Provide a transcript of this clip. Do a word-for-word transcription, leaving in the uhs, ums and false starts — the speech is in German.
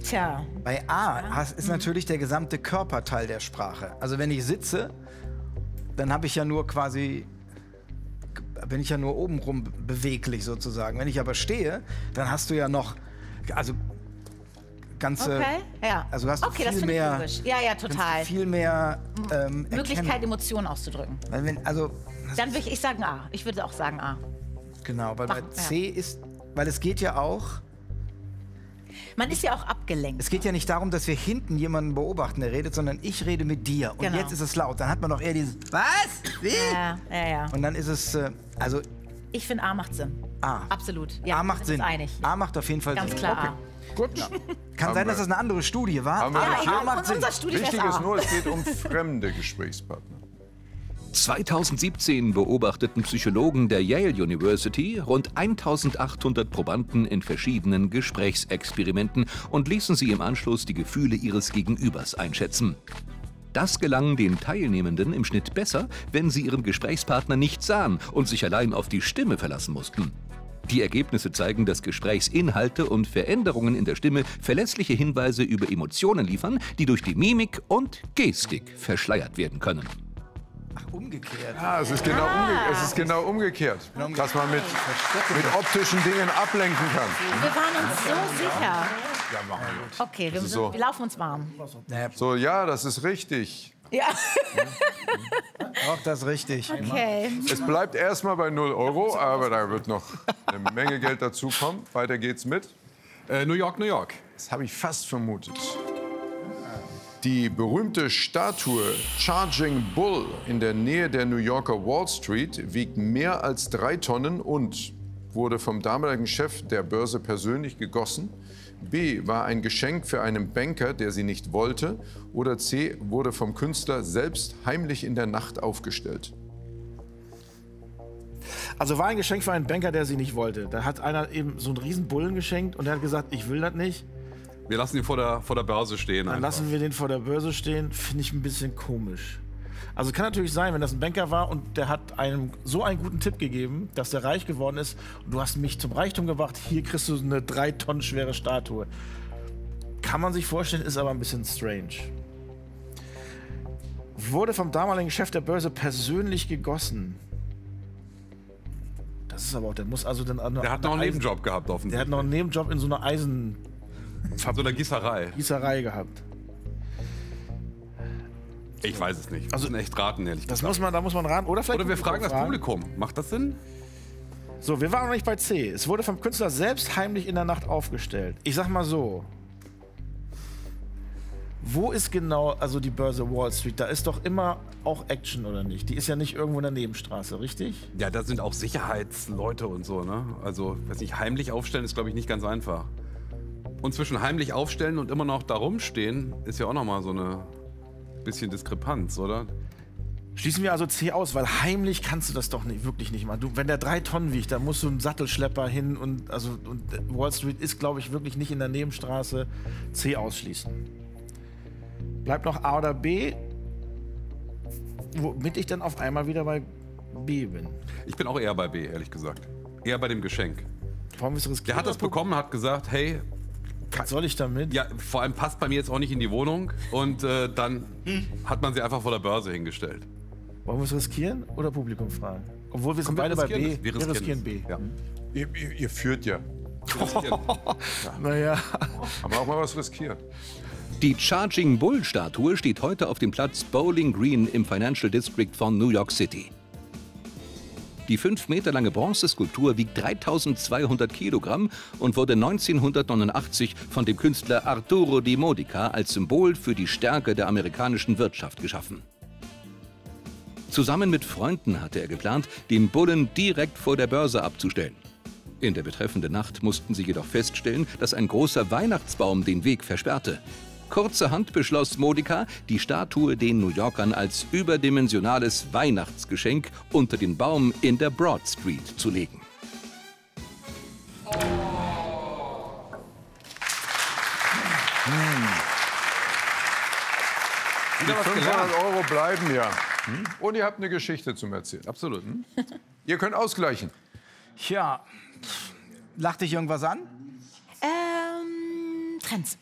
Tja. Bei A ist natürlich der gesamte Körperteil der Sprache. Also wenn ich sitze, dann habe ich ja nur quasi, bin ich ja nur obenrum beweglich sozusagen. Wenn ich aber stehe, dann hast du ja noch, also ganze, okay, ja. also hast du okay, viel das mehr, ich logisch. Ja, ja, total. Viel mehr ähm, Möglichkeit, erkennen. Emotionen auszudrücken. Weil wenn, also, Dann würde ich, ich sagen A. Ich würde auch sagen A. Genau, weil Mach, bei C ja. ist, weil es geht ja auch, Man ist ja auch abgelenkt. es geht ja nicht darum, dass wir hinten jemanden beobachten, der redet, sondern ich rede mit dir. Und Genau. jetzt ist es laut. Dann hat man doch eher dieses, was? Wie? Ja, ja, ja. Und dann ist es, äh, also Ich finde A macht Sinn. A. Absolut. Ja, A macht wir Sinn. sind uns einig. A macht auf jeden Fall Ganz Sinn. klar Okay. A. Gut. Ja. Kann sein, dass das eine andere Studie war. Haben wir aber nicht A hier? macht Sinn. Unser Studie Wichtig A. ist nur, es geht um fremde Gesprächspartner. zweitausendsiebzehn beobachteten Psychologen der Yale University rund eintausendachthundert Probanden in verschiedenen Gesprächsexperimenten und ließen sie im Anschluss die Gefühle ihres Gegenübers einschätzen. Das gelang den Teilnehmenden im Schnitt besser, wenn sie ihren Gesprächspartner nicht sahen und sich allein auf die Stimme verlassen mussten. Die Ergebnisse zeigen, dass Gesprächsinhalte und Veränderungen in der Stimme verlässliche Hinweise über Emotionen liefern, die durch die Mimik und Gestik verschleiert werden können. Ach, umgekehrt. Ja, es ist genau, umge es ist genau umgekehrt, dass man mit, mit optischen Dingen ablenken kann. Wir waren uns so sicher. Ja, machen wir. Okay, wir, müssen, so. wir laufen uns warm. So, ja, das ist richtig. Ja. Auch das ist richtig. Okay. Es bleibt erstmal bei null Euro, aber da wird noch eine Menge Geld dazukommen. Weiter geht's mit. Äh, New York, New York. Das habe ich fast vermutet. Die berühmte Statue Charging Bull in der Nähe der New Yorker Wall Street wiegt mehr als drei Tonnen und wurde vom damaligen Chef der Börse persönlich gegossen. B. War ein Geschenk für einen Banker, der sie nicht wollte. Oder C. Wurde vom Künstler selbst heimlich in der Nacht aufgestellt. Also war ein Geschenk für einen Banker, der sie nicht wollte. Da hat einer eben so einen riesen Bullen geschenkt und der hat gesagt, ich will das nicht. Wir lassen ihn vor der, vor der Börse stehen. Dann einfach. lassen wir den vor der Börse stehen. Finde ich ein bisschen komisch. Also kann natürlich sein, wenn das ein Banker war und der hat einem so einen guten Tipp gegeben, dass der reich geworden ist und du hast mich zum Reichtum gebracht, hier kriegst du eine drei Tonnen schwere Statue. Kann man sich vorstellen, ist aber ein bisschen strange. Wurde vom damaligen Chef der Börse persönlich gegossen. Das ist aber auch, der muss also dann... Der hat noch einen Nebenjob gehabt, offensichtlich. Der hat noch einen Nebenjob in so einer Eisen... So einer Gießerei. Gießerei gehabt. Ich weiß es nicht. Also Also echt raten, ehrlich Das gesagt. muss man, da muss man raten. Oder vielleicht Oder wir fragen das fragen. Publikum. Macht das Sinn? So, wir waren noch nicht bei C. Es wurde vom Künstler selbst heimlich in der Nacht aufgestellt. Ich sag mal so. Wo ist genau, also die Börse Wall Street? Da ist doch immer auch Action, oder nicht? Die ist ja nicht irgendwo in der Nebenstraße, richtig? Ja, da sind auch Sicherheitsleute und so, ne? Also, weiß nicht, heimlich aufstellen ist, glaube ich, nicht ganz einfach. Und zwischen heimlich aufstellen und immer noch da rumstehen, ist ja auch noch mal so eine bisschen Diskrepanz, oder? Schließen wir also C aus, weil heimlich kannst du das doch nicht, wirklich nicht machen. Du, wenn der drei Tonnen wiegt, dann musst du einen Sattelschlepper hin und, also, und Wall Street ist, glaube ich, wirklich nicht in der Nebenstraße. C ausschließen. Bleibt noch A oder B, womit ich dann auf einmal wieder bei B bin. Ich bin auch eher bei B, ehrlich gesagt. Eher bei dem Geschenk. Warum ist das Der hat das bekommen, hat gesagt, hey, Was soll ich damit? ja, vor allem passt bei mir jetzt auch nicht in die Wohnung. Und äh, dann hat man sie einfach vor der Börse hingestellt. Wollen wir es riskieren oder Publikum fragen? Obwohl wir sind Komm, wir beide bei riskieren B. es. Wir Wir riskieren riskieren es. B. Ja. Ihr, ihr, ihr führt ja. Naja. Aber auch mal was riskieren. Die Charging Bull-Statue steht heute auf dem Platz Bowling Green im Financial District von New York City. Die fünf Meter lange Bronzeskulptur wiegt dreitausendzweihundert Kilogramm und wurde neunzehnhundertneunundachtzig von dem Künstler Arturo Di Modica als Symbol für die Stärke der amerikanischen Wirtschaft geschaffen. Zusammen mit Freunden hatte er geplant, den Bullen direkt vor der Börse abzustellen. In der betreffenden Nacht mussten sie jedoch feststellen, dass ein großer Weihnachtsbaum den Weg versperrte. Kurzerhand beschloss Modica, die Statue den New Yorkern als überdimensionales Weihnachtsgeschenk unter den Baum in der Broad Street zu legen. Die fünfhundert Euro bleiben ja. Und ihr habt eine Geschichte zum Erzählen. Absolut. Ihr könnt ausgleichen. Tja, lacht dich irgendwas an? Ähm, Trends.